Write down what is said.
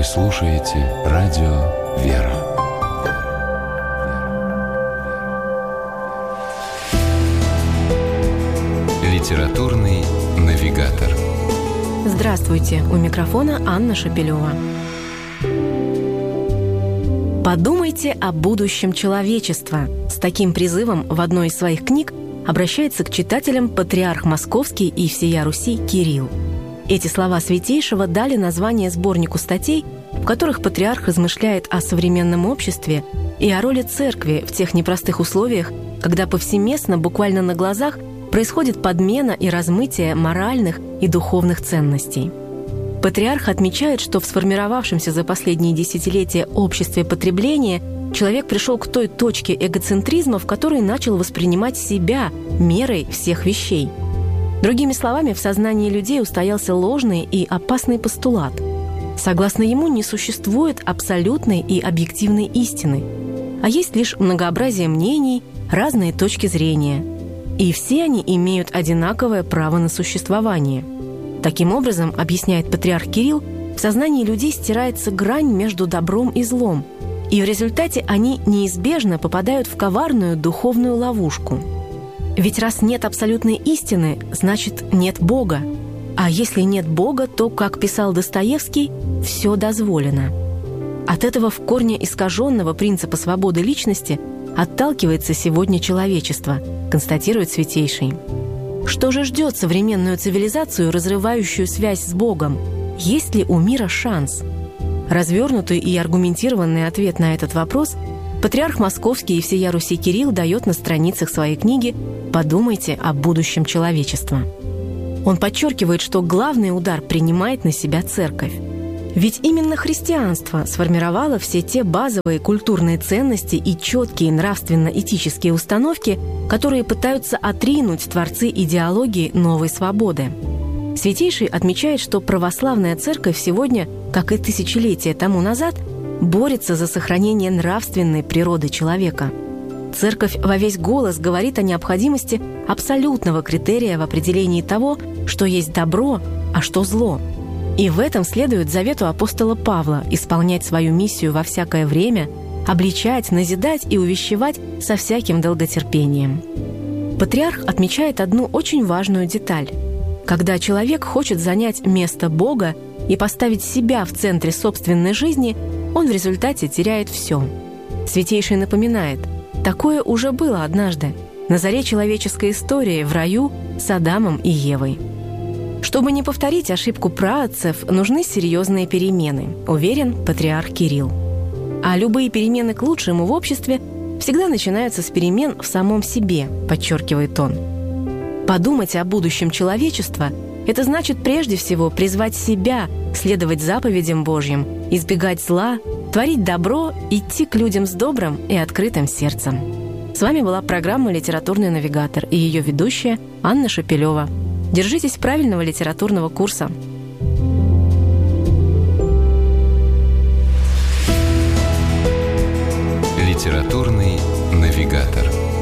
Вы слушаете радио «Вера». Литературный навигатор. Здравствуйте, у микрофона Анна Шапилева. Подумайте о будущем человечества. С таким призывом в одной из своих книг обращается к читателям патриарх Московский и всея Руси Кирилл. Эти слова Святейшего дали название сборнику статей, в которых патриарх размышляет о современном обществе и о роли церкви в тех непростых условиях, когда повсеместно, буквально на глазах, происходит подмена и размытие моральных и духовных ценностей. Патриарх отмечает, что в сформировавшемся за последние десятилетия обществе потребления человек пришел к той точке эгоцентризма, в которой начал воспринимать себя мерой всех вещей. Другими словами, в сознании людей устоялся ложный и опасный постулат. Согласно ему, не существует абсолютной и объективной истины, а есть лишь многообразие мнений, разные точки зрения. И все они имеют одинаковое право на существование. Таким образом, объясняет патриарх Кирилл, в сознании людей стирается грань между добром и злом, и в результате они неизбежно попадают в коварную духовную ловушку. Ведь раз нет абсолютной истины, значит, нет Бога. А если нет Бога, то, как писал Достоевский, все дозволено. От этого в корне искаженного принципа свободы личности отталкивается сегодня человечество, констатирует Святейший. Что же ждет современную цивилизацию, разрывающую связь с Богом? Есть ли у мира шанс? Развернутый и аргументированный ответ на этот вопрос патриарх Московский и всея Руси Кирилл дает на страницах своей книги «Подумайте о будущем человечества». Он подчеркивает, что главный удар принимает на себя церковь. Ведь именно христианство сформировало все те базовые культурные ценности и четкие нравственно-этические установки, которые пытаются отринуть творцы идеологии новой свободы. Святейший отмечает, что православная церковь сегодня, как и тысячелетия тому назад, борется за сохранение нравственной природы человека. Церковь во весь голос говорит о необходимости абсолютного критерия в определении того, что есть добро, а что зло. И в этом следует завету апостола Павла исполнять свою миссию во всякое время, обличать, назидать и увещевать со всяким долготерпением. Патриарх отмечает одну очень важную деталь. Когда человек хочет занять место Бога и поставить себя в центре собственной жизни, он в результате теряет все. Святейший напоминает, такое уже было однажды, на заре человеческой истории в раю с Адамом и Евой. Чтобы не повторить ошибку праотцев, нужны серьезные перемены, уверен патриарх Кирилл. А любые перемены к лучшему в обществе всегда начинаются с перемен в самом себе, подчеркивает он. Подумать о будущем человечества – это значит прежде всего призвать себя, следовать заповедям Божьим, избегать зла, творить добро, идти к людям с добрым и открытым сердцем. С вами была программа «Литературный навигатор» и ее ведущая Анна Шапилева. Держитесь правильного литературного курса. Литературный навигатор.